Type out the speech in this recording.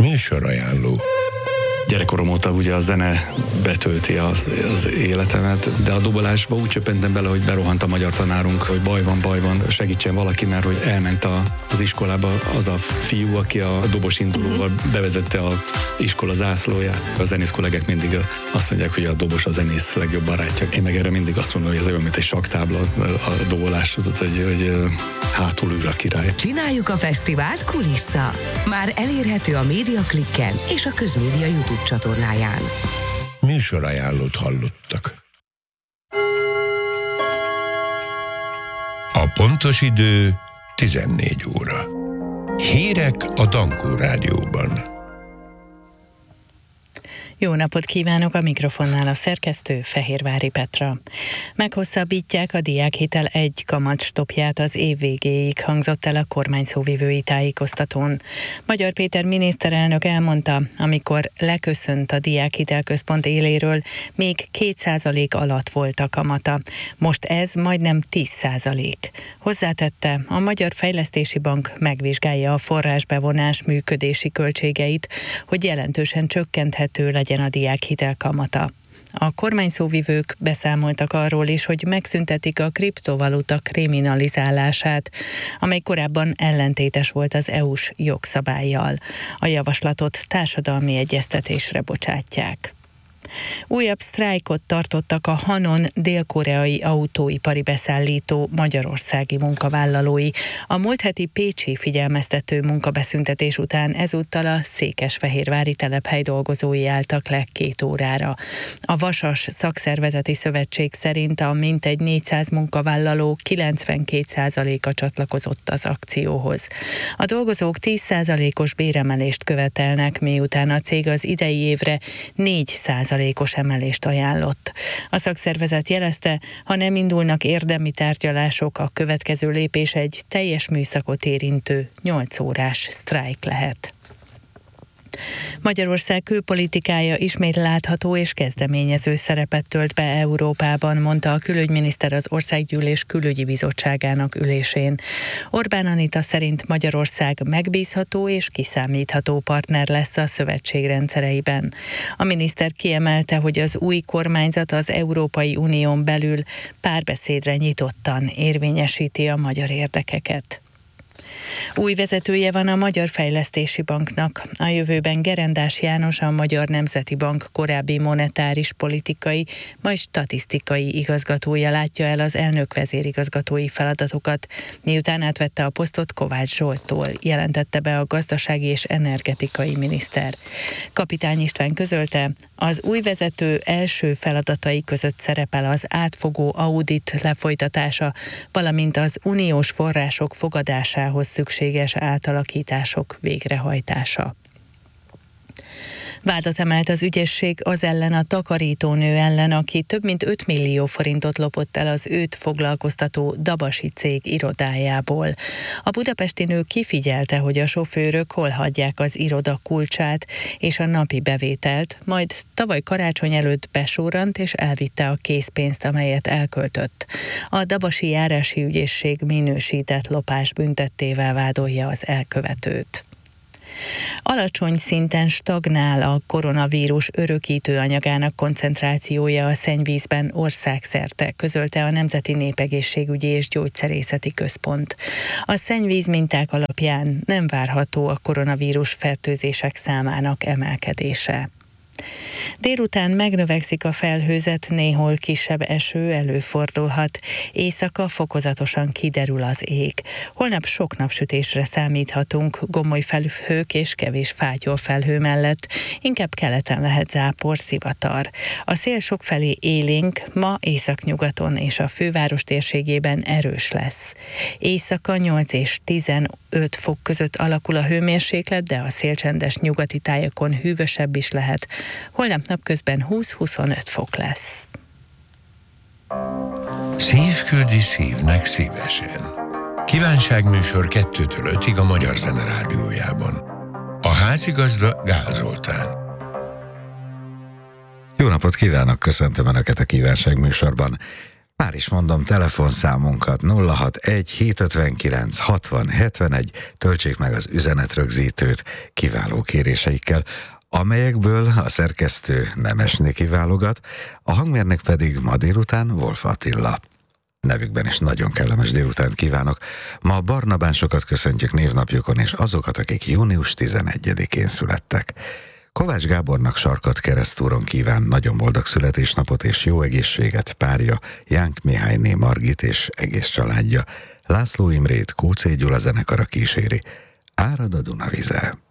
Műsorajánló. Gyerekkorom óta ugye a zene betölti az életemet, de a dobolásba úgy csöppentem bele, hogy berohant a magyar tanárunk, hogy baj van, segítsen valaki, mert hogy elment az iskolába az a fiú, aki a dobos indulóval bevezette az iskola zászlóját. A zenész kollégák mindig azt mondják, hogy a dobos a zenész legjobb barátja. Én meg erre mindig azt mondom, hogy ez olyan, mint egy sakktábla a dobolás, hogy hátul ül a király. Csináljuk a fesztivált kulissza. Már elérhető a Médiaklikken és a Közmédia YouTube csatornáján. Műsorajánlót hallottak. A pontos idő 14 óra. Hírek a Dankó Rádióban. Jó napot kívánok, a mikrofonnál a szerkesztő Fehérvári Petra. Meghosszabbítják a diákhitel 1 kamatstoppját az év végéig, hangzott el a kormányszóvivői tájékoztatón. Magyar Péter miniszterelnök elmondta, amikor leköszönt a diákhitelközpont éléről, még 2% alatt volt a kamata. Most ez majdnem 10%. Hozzátette, a Magyar Fejlesztési Bank megvizsgálja a forrásbevonás működési költségeit, hogy jelentősen csökkenthető legyen a diákhitel kamata. A kormányszóvivők beszámoltak arról is, hogy megszüntetik a kriptovaluta kriminalizálását, amely korábban ellentétes volt az EU-s jogszabállyal. A javaslatot társadalmi egyeztetésre bocsátják. Újabb sztrájkot tartottak a Hanon dél-koreai autóipari beszállító magyarországi munkavállalói. A múlt heti pécsi figyelmeztető munkabeszüntetés után ezúttal a székesfehérvári telephely dolgozói álltak le 2 órára. A Vasas Szakszervezeti Szövetség szerint a mintegy 400 munkavállaló 92%-a csatlakozott az akcióhoz. A dolgozók 10%-os béremelést követelnek, miután a cég az idei évre 4%-os emelést ajánlott. A szakszervezet jelezte, ha nem indulnak érdemi tárgyalások, a következő lépés egy teljes műszakot érintő 8 órás sztrájk lehet. Magyarország külpolitikája ismét látható és kezdeményező szerepet tölt be Európában, mondta a külügyminiszter az Országgyűlés külügyi bizottságának ülésén. Orbán Anita szerint Magyarország megbízható és kiszámítható partner lesz a szövetség rendszereiben. A miniszter kiemelte, hogy az új kormányzat az Európai Unión belül párbeszédre nyitottan érvényesíti a magyar érdekeket. Új vezetője van a Magyar Fejlesztési Banknak. A jövőben Gerendás János, a Magyar Nemzeti Bank korábbi monetáris politikai, majd statisztikai igazgatója látja el az elnök vezérigazgatói feladatokat, miután átvette a posztot Kovács Zsolttól, jelentette be a gazdasági és energetikai miniszter. Kapitány István közölte, az új vezető első feladatai között szerepel az átfogó audit lefolytatása, valamint az uniós források fogadásához szükséges átalakítások végrehajtása. Vádat emelt az ügyészség az ellen a takarítónő ellen, aki több mint 5 millió forintot lopott el az őt foglalkoztató Dabasi cég irodájából. A budapesti nő kifigyelte, hogy a sofőrök hol hagyják az iroda kulcsát és a napi bevételt, majd tavaly karácsony előtt besorrant és elvitte a készpénzt, amelyet elköltött. A Dabasi járási ügyészség minősített lopás büntettével vádolja az elkövetőt. Alacsony szinten stagnál a koronavírus örökítő anyagának koncentrációja a szennyvízben országszerte, közölte a Nemzeti Népegészségügyi és Gyógyszerészeti Központ. A szennyvíz minták alapján nem várható a koronavírus fertőzések számának emelkedése. Délután megnövekszik a felhőzet, néhol kisebb eső előfordulhat, éjszaka fokozatosan kiderül az ég. Holnap sok napsütésre számíthatunk, gomoly felhők és kevés fátyol felhő mellett, inkább keleten lehet zápor, zivatar. A szél sokfelé élénk, ma északnyugaton és a főváros térségében erős lesz. Éjszaka 8 és 15 fok között alakul a hőmérséklet, de a szélcsendes nyugati tájakon hűvösebb is lehet. Holnap napközben 20-25 fok lesz. Szív küldi szívnek szívesen. Kívánságműsor 2-től 5-ig a Magyar Zene Rádiójában. A házigazda Gál Zoltán. Jó napot kívánok, köszöntöm Önöket a kívánságműsorban. Már is mondom telefonszámunkat 061 759 60 71, töltsék meg az üzenetrögzítőt kiváló kéréseikkel, amelyekből a szerkesztő Nemes Niki válogat, a hangmérnök pedig ma délután Wolf Attila. Nevükben is nagyon kellemes délutánt kívánok. Ma Barnabásokat köszöntjük névnapjukon, és azokat, akik június 11-én születtek. Kovács Gábornak Sarkat keresztúron kíván nagyon boldog születésnapot és jó egészséget párja, Jánk Mihályné Margit és egész családja. László Imrét Kóczé Gyula zenekara kíséri. Árad a Dunavize.